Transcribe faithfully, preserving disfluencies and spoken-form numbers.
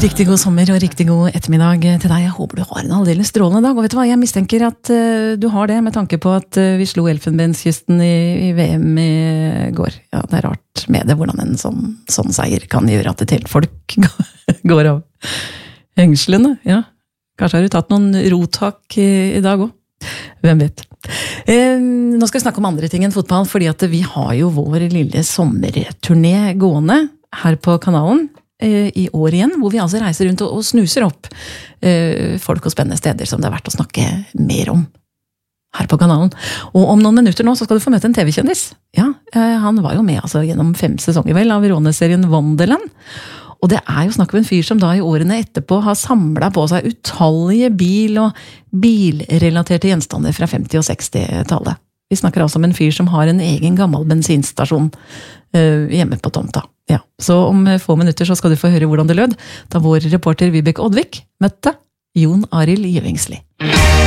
Riktig god sommer og riktig god ettermiddag til deg. Jeg håper du har en aldeles strålende dag. Og vet du hva, jeg mistenker at uh, du har det, med tanke på at uh, vi slo Elfenbenskysten i, i V M i går. Ja, det er rart med det, hvordan en sånn, sånn seier kan gjøre at det til folk går av hengslene. Ja, kanskje har du tatt noen rotak i, i dag også. Hvem vet. Eh, nå skal vi snakke om andre ting enn fotball, fordi at vi har jo vår lille sommerturné gående her på kanalen i år igjen, hvor vi altså reiser rundt og snuser opp uh, folk og spennende steder som det er verdt å snakke mer om her på kanalen. Og om noen minutter nå så skal du få møte en T V-kjendis. Ja, uh, han var jo med altså, gjennom fem sesonger vel av Råne-serien Wonderland. Og det er jo snakk om en fyr som da i årene etterpå har samlet på seg utallige bil- og bilrelaterte gjenstander fra femti- og seksti-tallet. Vi snakker altså om en fyr som har en egen gammel bensinstasjon uh, hjemme på tomta. Ja, så om få minutter så skal du få høre hvordan det lød da vår reporter Vibeke Oddvik møtte Jon Arild Gjøvingsli.